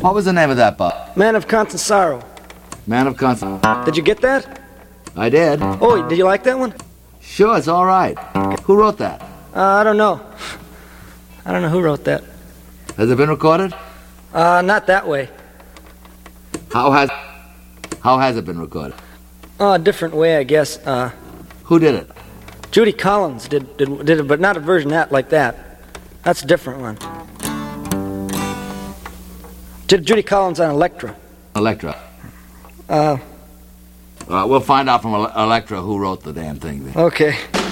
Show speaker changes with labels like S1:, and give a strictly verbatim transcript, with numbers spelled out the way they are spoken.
S1: What was the name of that book?
S2: Man of Constant Sorrow.
S1: Man of Constant...
S2: Did you get that?
S1: I did.
S2: Oh, did you like that one?
S1: Sure, it's all right. Who wrote that?
S2: Uh, I don't know. I don't know who wrote that.
S1: Has it been recorded?
S2: Uh, not that way.
S1: How has... How has it been recorded?
S2: Oh, a different way, I guess. Uh,
S1: Who did it?
S2: Judy Collins did, did, did it, but not a version that like that. That's a different one. Did Judy Collins on Electra.
S1: Electra.
S2: Uh...
S1: Uh, we'll find out from Electra who wrote the damn thing.
S2: Okay.